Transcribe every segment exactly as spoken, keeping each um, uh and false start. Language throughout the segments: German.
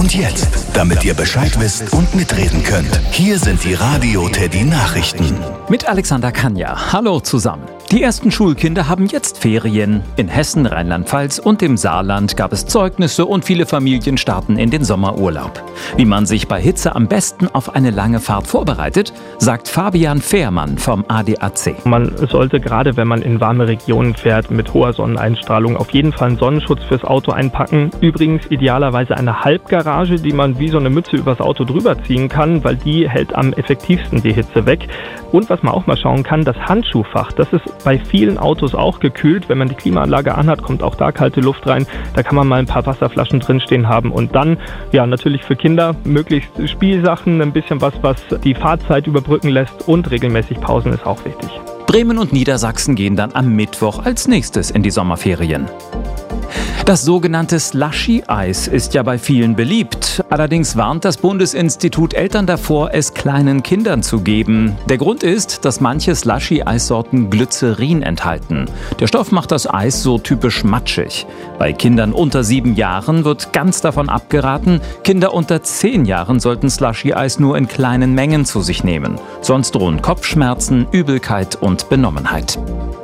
Und jetzt, damit ihr Bescheid wisst und mitreden könnt, hier sind die Radio Teddy Nachrichten. Mit Alexander Kanja. Hallo zusammen. Die ersten Schulkinder haben jetzt Ferien. In Hessen, Rheinland-Pfalz und dem Saarland gab es Zeugnisse und viele Familien starten in den Sommerurlaub. Wie man sich bei Hitze am besten auf eine lange Fahrt vorbereitet, sagt Fabian Fehrmann vom A D A C. Man sollte gerade, wenn man in warme Regionen fährt mit hoher Sonneneinstrahlung, auf jeden Fall einen Sonnenschutz fürs Auto einpacken. Übrigens idealerweise eine Halbgarage, die man wie so eine Mütze übers Auto drüber ziehen kann, weil die hält am effektivsten die Hitze weg. Und was man auch mal schauen kann, das Handschuhfach, das ist bei vielen Autos auch gekühlt. Wenn man die Klimaanlage anhat, kommt auch da kalte Luft rein. Da kann man mal ein paar Wasserflaschen drinstehen haben. Und dann, ja, natürlich für Kinder möglichst Spielsachen, ein bisschen was, was die Fahrzeit überbrücken lässt und regelmäßig Pausen ist auch wichtig. Bremen und Niedersachsen gehen dann am Mittwoch als nächstes in die Sommerferien. Das sogenannte Slushy-Eis ist ja bei vielen beliebt. Allerdings warnt das Bundesinstitut Eltern davor, es kleinen Kindern zu geben. Der Grund ist, dass manche Slushy-Eissorten Glycerin enthalten. Der Stoff macht das Eis so typisch matschig. Bei Kindern unter sieben Jahren wird ganz davon abgeraten. Kinder unter zehn Jahren sollten Slushy-Eis nur in kleinen Mengen zu sich nehmen. Sonst drohen Kopfschmerzen, Übelkeit und Benommenheit.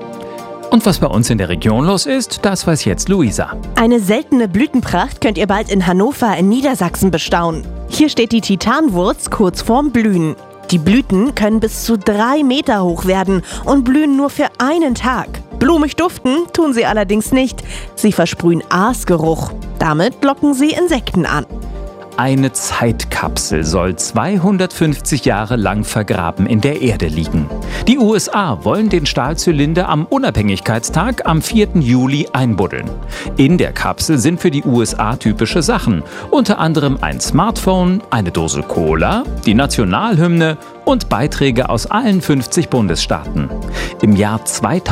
Und was bei uns in der Region los ist, das weiß jetzt Luisa. Eine seltene Blütenpracht könnt ihr bald in Hannover in Niedersachsen bestaunen. Hier steht die Titanwurz kurz vorm Blühen. Die Blüten können bis zu drei Meter hoch werden und blühen nur für einen Tag. Blumig duften tun sie allerdings nicht. Sie versprühen Aasgeruch. Damit locken sie Insekten an. Eine Zeitkapsel soll zweihundertfünfzig Jahre lang vergraben in der Erde liegen. Die U S A wollen den Stahlzylinder am Unabhängigkeitstag am vierten Juli einbuddeln. In der Kapsel sind für die U S A typische Sachen, unter anderem ein Smartphone, eine Dose Cola, die Nationalhymne und Beiträge aus allen fünfzig Bundesstaaten. Im Jahr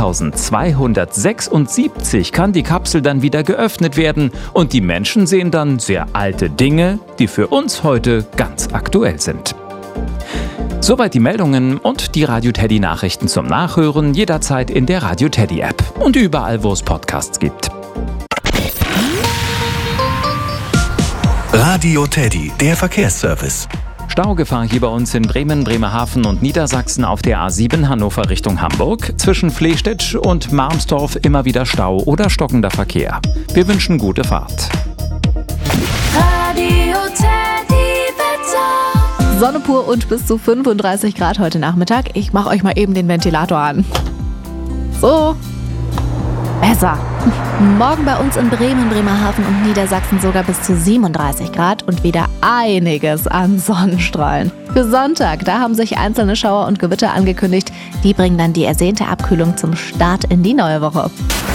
zweitausendzweihundertsechsundsiebzig kann die Kapsel dann wieder geöffnet werden und die Menschen sehen dann sehr alte Dinge, die für uns heute ganz aktuell sind. Soweit die Meldungen und die Radio Teddy Nachrichten zum Nachhören jederzeit in der Radio Teddy App und überall, wo es Podcasts gibt. Radio Teddy, der Verkehrsservice. Staugefahr hier bei uns in Bremen, Bremerhaven und Niedersachsen auf der A sieben Hannover Richtung Hamburg. Zwischen Flehstedt und Marmstorf immer wieder Stau oder stockender Verkehr. Wir wünschen gute Fahrt. Radio Teddy Wetter. Sonne pur und bis zu fünfunddreißig Grad heute Nachmittag. Ich mache euch mal eben den Ventilator an. So, besser. Morgen bei uns in Bremen, Bremerhaven und Niedersachsen sogar bis zu siebenunddreißig Grad und wieder einiges an Sonnenstrahlen. Für Sonntag, da haben sich einzelne Schauer und Gewitter angekündigt. Die bringen dann die ersehnte Abkühlung zum Start in die neue Woche.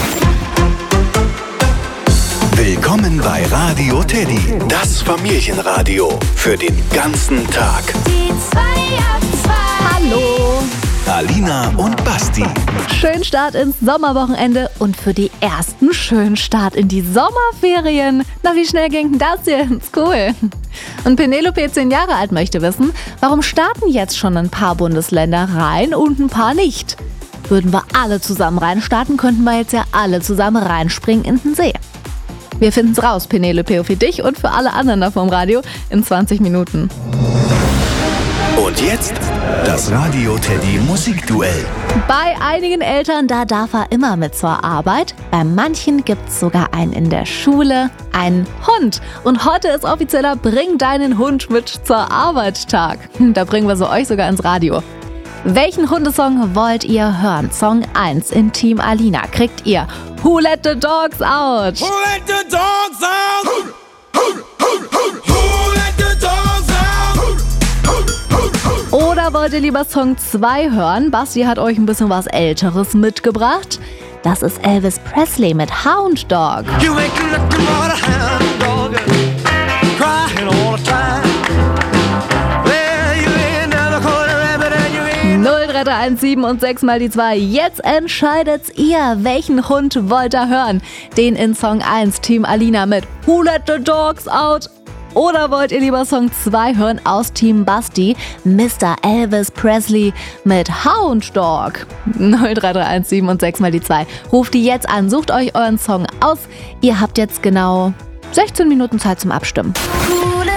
Willkommen bei Radio Teddy, das Familienradio für den ganzen Tag. Die zwei ab zwei. Hallo! Alina und Basti. Schönen Start ins Sommerwochenende und für die ersten schönen Start in die Sommerferien. Na, wie schnell ging denn das jetzt? Cool. Und Penelope, zehn Jahre alt, möchte wissen, warum starten jetzt schon ein paar Bundesländer rein und ein paar nicht? Würden wir alle zusammen reinstarten, könnten wir jetzt ja alle zusammen reinspringen in den See. Wir finden's raus, Penelope, für dich und für alle anderen da vom Radio in zwanzig Minuten. Und jetzt das Radio Teddy Musikduell. Bei einigen Eltern, da darf er immer mit zur Arbeit. Bei manchen gibt's sogar einen in der Schule, einen Hund. Und heute ist offizieller Bring deinen Hund mit zur Arbeit Tag. Da bringen wir so euch sogar ins Radio. Welchen Hundesong wollt ihr hören? Song eins in Team Alina kriegt ihr Who Let the Dogs Out? Who let the dogs out? Who, who, who, who, who let the dogs out? Who, who, who, who. Oder wollt ihr lieber Song zwei hören? Basti hat euch ein bisschen was Älteres mitgebracht. Das ist Elvis Presley mit Hound Dog. You ain't looking for a hound dog, crying all the time. Well, you ain't never caught a rabbit and you ain't null drei drei eins sieben und sechs mal die zwei. Jetzt entscheidet ihr, welchen Hund wollt ihr hören? Den in Song eins, Team Alina mit Who Let the Dogs Out? Oder wollt ihr lieber Song zwei hören aus Team Basti, Mister Elvis Presley mit Hound Dog? null drei drei eins sieben und sechs mal die zwei. Ruft die jetzt an, sucht euch euren Song aus. Ihr habt jetzt genau sechzehn Minuten Zeit zum Abstimmen. Coole